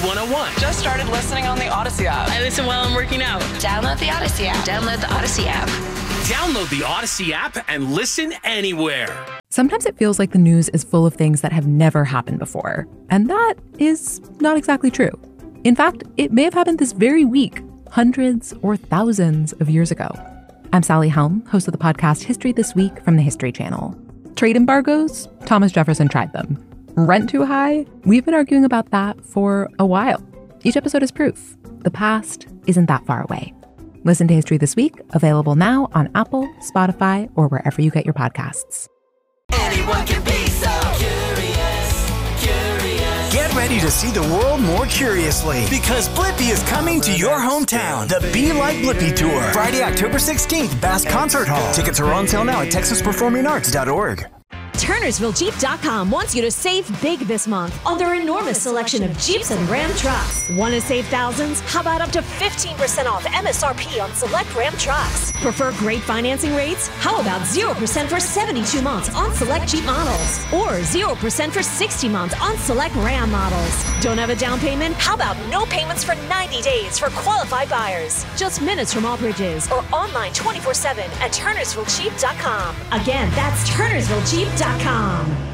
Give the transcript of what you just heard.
B101. Just started listening on the Odyssey app. I listen while I'm working out. Download the Odyssey app. Download the Odyssey app. Download the Odyssey app and listen anywhere. Sometimes it feels like the news is full of things that have never happened before. And that is not exactly true. In fact, it may have happened this very week, hundreds or thousands of years ago. I'm Sally Helm, host of the podcast History This Week from the History Channel. Trade embargoes? Thomas Jefferson tried them. Rent too high? We've been arguing about that for a while. Each episode is proof. The past isn't that far away. Listen to History This Week, available now on Apple, Spotify, or wherever you get your podcasts. Anyone can be so curious. Get ready to see the world more curiously because Blippi is coming to your hometown. The Be Like Blippi Tour. Friday, October 16th, Bass Concert Hall. Tickets are on sale now at TexasPerformingArts.org. TurnersvilleJeep.com wants you to save big this month on their enormous selection of Jeeps and Ram trucks. Want to save thousands? How about up to 15% off MSRP on select Ram trucks? Prefer great financing rates? How about 0% for 72 months on select Jeep models? Or 0% for 60 months on select Ram models? Don't have a down payment? How about no payments for 90 days for qualified buyers? Just minutes from all bridges or online 24/7 at TurnersvilleJeep.com. Again, that's TurnersvilleJeep.com.